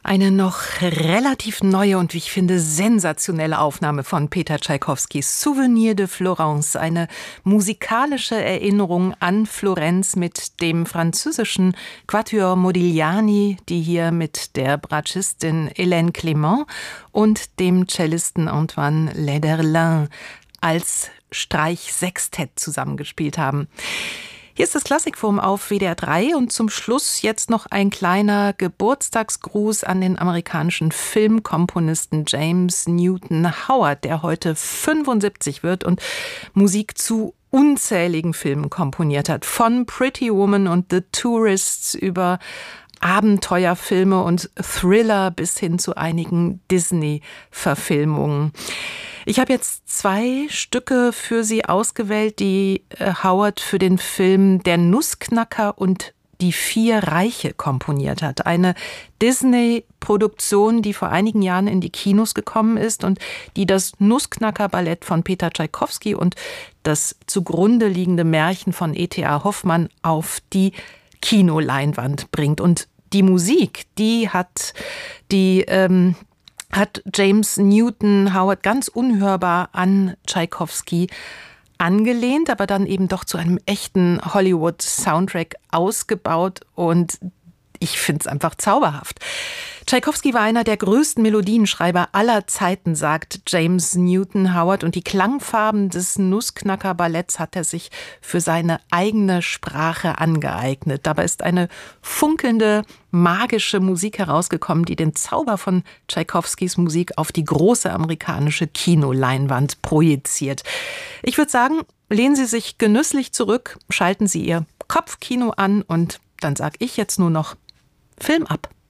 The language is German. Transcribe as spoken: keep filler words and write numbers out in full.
Eine noch relativ neue und, wie ich finde, sensationelle Aufnahme von Peter Tschaikowskis Souvenir de Florence, eine musikalische Erinnerung an Florenz mit dem französischen Quatuor Modigliani, die hier mit der Bratschistin Hélène Clément und dem Cellisten Antoine Lederlin als Streichsextett zusammengespielt haben. Hier ist das Klassikforum auf W D R drei und zum Schluss jetzt noch ein kleiner Geburtstagsgruß an den amerikanischen Filmkomponisten James Newton Howard, der heute fünfundsiebzig wird und Musik zu unzähligen Filmen komponiert hat. Von Pretty Woman und The Tourists über Abenteuerfilme und Thriller bis hin zu einigen Disney-Verfilmungen. Ich habe jetzt zwei Stücke für Sie ausgewählt, die Howard für den Film Der Nussknacker und die Vier Reiche komponiert hat. Eine Disney-Produktion, die vor einigen Jahren in die Kinos gekommen ist und die das Nussknacker-Ballett von Peter Tschaikowski und das zugrunde liegende Märchen von E T A Hoffmann auf die Kinoleinwand bringt. Und die Musik, die hat die ähm, hat James Newton Howard ganz unhörbar an Tschaikowski angelehnt, aber dann eben doch zu einem echten Hollywood-Soundtrack ausgebaut und ich finde es einfach zauberhaft. Tschaikowski war einer der größten Melodienschreiber aller Zeiten, sagt James Newton Howard. Und die Klangfarben des Nussknacker-Balletts hat er sich für seine eigene Sprache angeeignet. Dabei ist eine funkelnde, magische Musik herausgekommen, die den Zauber von Tschaikowskis Musik auf die große amerikanische Kinoleinwand projiziert. Ich würde sagen, lehnen Sie sich genüsslich zurück, schalten Sie Ihr Kopfkino an und dann sage ich jetzt nur noch Film ab.